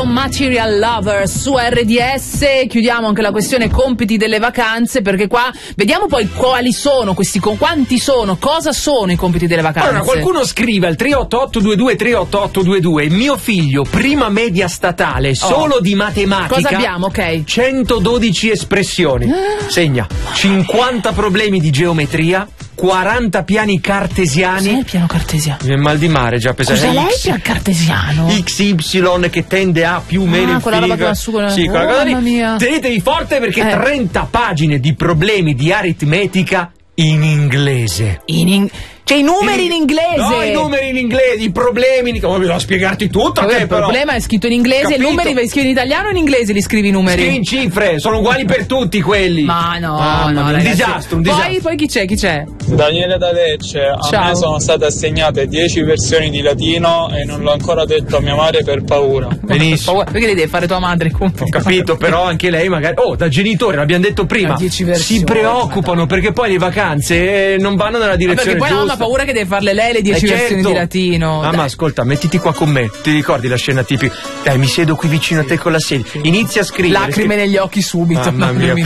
Material Lover su RDS. Chiudiamo anche la questione compiti delle vacanze, perché qua vediamo poi quali sono questi, quanti sono, cosa sono i compiti delle vacanze. Allora, qualcuno scrive al 38822 mio figlio prima media statale solo di matematica. Cosa abbiamo? Ok, 112 espressioni. Segna 50 problemi di geometria, 40 piani cartesiani. cos'è il piano cartesiano? Il mal di mare già pesante. Cos'è lei il piano cartesiano? XY che tende a più meno quella roba che va su con la... Sì, quella cosa lì. Mamma mia. Tenetevi forte perché 30 pagine di problemi di aritmetica in inglese. Cioè i numeri in inglese. No, i numeri in inglese, i problemi. Come devo spiegarti tutto? Il problema è scritto in inglese, i numeri li scrivi in italiano o in inglese li scrivi i numeri? Scrivi in cifre, sono uguali per tutti quelli. Ma no, un disastro, un disastro. Poi chi c'è? Daniele da Lecce. A me sono state assegnate 10 versioni di latino e non l'ho ancora detto a mia madre per paura. Benissimo. Perché le devi fare tua madre? Ho capito, però anche lei magari... da genitore, l'abbiamo detto prima, si preoccupano perché poi le vacanze non vanno nella direzione perché poi giusta. la mamma ha paura che deve farle lei le 10 versioni di latino. Mamma, ascolta, mettiti qua con me. Ti ricordi la scena tipica? Dai, mi siedo qui vicino a te con la sedia. Inizia a scrivere. Lacrime negli occhi subito. Mamma mia.